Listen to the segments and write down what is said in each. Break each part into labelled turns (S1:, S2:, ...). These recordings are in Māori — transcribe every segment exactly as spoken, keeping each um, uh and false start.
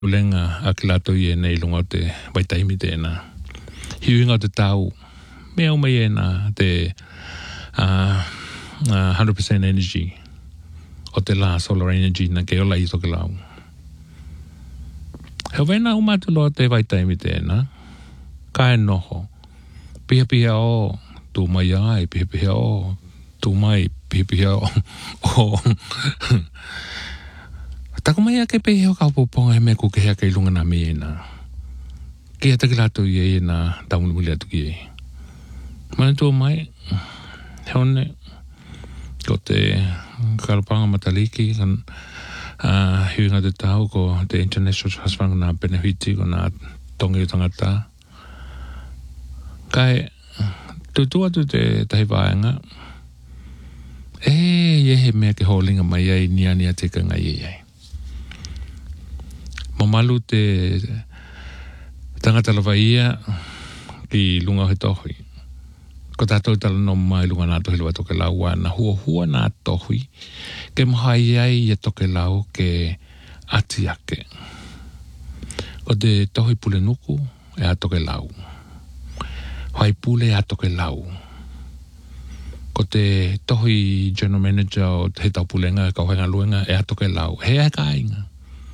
S1: ulenga akilato ye nei lunga te vai taimi tēnā. Hiuinga te tau, mea umai e nā te uh, uh, one hundred percent energy o te la solar energy na ke ola i toke lau. Heo wena umatu loa te vai taimi tēnā, ka e noho, pia pia o tu mai ai, pia pia o tu mai, pia pia o o Tako mai ake pe heo kau poponga he me ku ke hea kei lunga na me e nā. Ke hea take lato i e nā taunu muli atu ki e. Mana tua mai, heone, ko te kalapanga mataliki, kan uh, hiunga te tau ko te International Trust Fund nā benefiti ko nā tongi o tangata. Kai, tutua tu te tahi vāenga, e ye he mea ke holinga mai ai nia nia te ka ngai e ai. Mamalu te tangata lawa ia ki lunga he tohui. Ko tātou tala no mai lunga nā tohi lawa toke lau na hua hua nā tohui ke mahai ai ia toke lau ke ati ake. Ko te tohi pule nuku e a toke lau. Hoi pule e a toke lau. Ko te tohi general manager o he tau pulenga ka hoenga luenga e a toke lau. He a ka inga.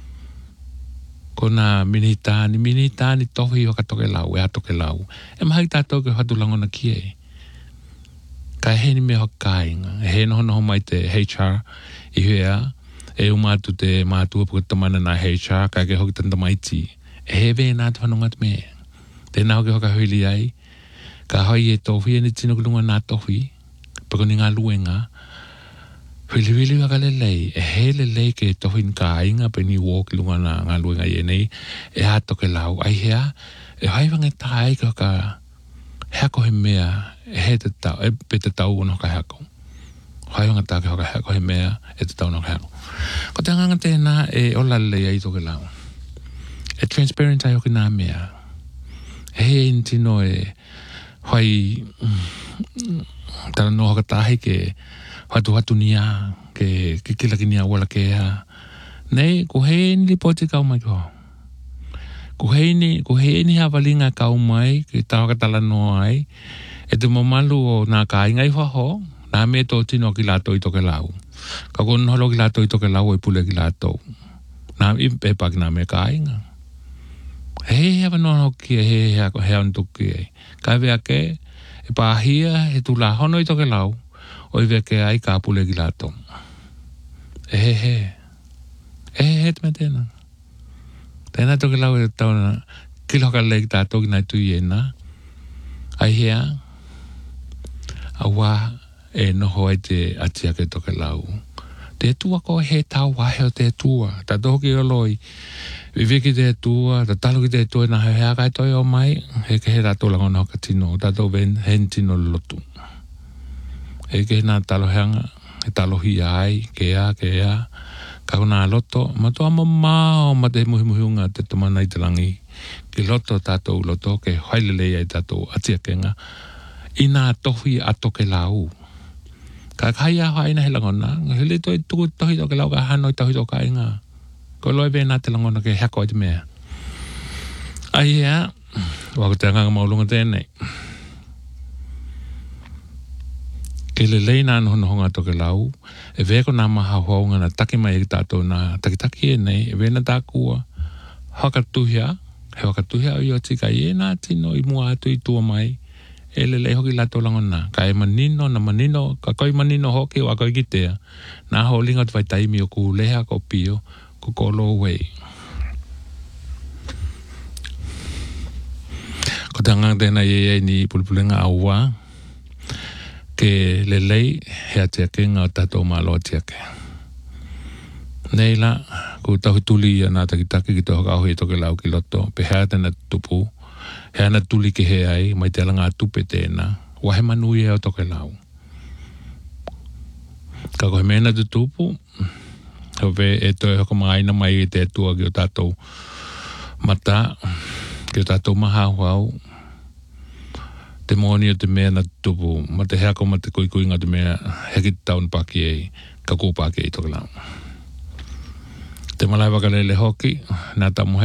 S1: Ko nā minitani, minitani tohi o ka toke lau, e a toke lau. E mahi tātou ke hatu langona ki e. Ka he ni mea hoka inga. E he noho noho mai te H R i huea. E umatu te mātua puka tamana nā H R, ka ke hoki tanda maiti. E he vē nā te whanonga te mea. Tēnā hoki hoka huili ai. Ka hoi e tohi e ni tino kulunga nā tohi. Pako ni ngā luenga. Whili whili waka lelei, e he lelei ke tohin ka inga pe ni walk lunga na ngā luenga i nei, e ha toke lau, ai hea, e hai wanga tai ka ka heko he mea, e he te tau, e pe te tau ono ka heko. Hai wanga tā ke hoka heko he mea, e te tau ono ka heko. Ko te nganga tēnā, e ola lelei ai toke lau. E transparent ai hoki nā mea. E he intino e, hai, tala no hoka tahi ke, hatu hatu nia, ke ke kila ki nia wala ke ea. Nei, ko hei ni li poti kau mai ko. Ko hei ni, ko hei ni hawalinga kau mai, ke tawa ka tala no ai, e te mamalu o nā ka ingai whaho, nā me tō tino ki lato i toke lau. Ka kono holo ki lato i toke lau e pule ki lato. Nā impe pa ki nā me ka inga. Hei hewa nono ki e hei hea ko hea untuki e. Ka vea ke, e pāhia, e tu la hono i toke lau, o i veke ai ka pule ki lato. E he he. E he he te me tēnā. Tēnā toke lau e tauna kilo ka leik tātou ki nai tui e nā. Ai hea. A wā e noho ai te atia ke toke lau. Te tua ko he tau wahe o te tua. Ta toki o loi. Viviki te tua. Ta talo ki te tua na he hea kai toi o mai. He ke he rato langona hoka tino. Ta tau ven hen tino lotu. E ke nā talo heanga, e talo hi ai, ke a, ke a, ka kuna loto, ma toa mamao, ma te muhi muhi unga te tomana i te langi, ki loto tātou loto, ke hailelei ai tātou atia kenga, i nā tohi a toke lau. Ka kai a haina he langona, hele toi tuku tohi toke lau, ka hanoi tohi toka inga, ko loi ve nā te langona ke hako i te mea. Ai ea, wako te anganga maulunga tēnei. Ke le leina no no honga toke lau, e veko nā maha hounga na take mai i tātou nā takitaki e nei, e vena tā kua hakatuhia, he hakatuhia o i o tika i e nā tino i mua atu i tua mai, e le lei hoki lato langona, ka e manino na manino, ka koi manino hoki o a koi kitea, nā ho linga tu vai taimi o ku leha ko pio, ku kolo wei. Ko te angang tēnā i e ni pulipulenga aua, ke le lei hea te ake ngā tātou mālo te ake. Nei la, ku tahu tuli ia nā takitaki ki tohaka au hei toke lau ki loto, pe hea tēnā tupu, hea na tuli ki hea ai, mai te alanga tupe tēnā, wahe manui e o toke lau. Ka kohe mena tu tupu, hove e toi hoko maaina mai e te atua ki o tātou mata, ki o tātou maha huau, te moni o te mea na tupu, ma te heako ma te kui kui ngā te mea heki taun paki e, ka kōpaki e toke lau. Te malai wakalele hoki, nā tamu